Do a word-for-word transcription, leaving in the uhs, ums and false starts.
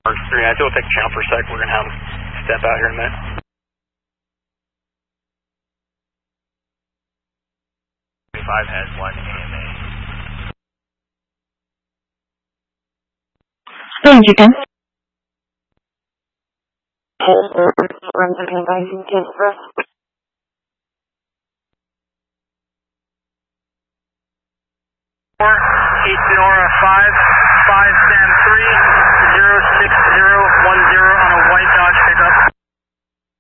three nine two, we'll take a channel for a sec. We're going to have him step out here in a minute. five has one A M A. Thank you, Ken. Eight Sonora five.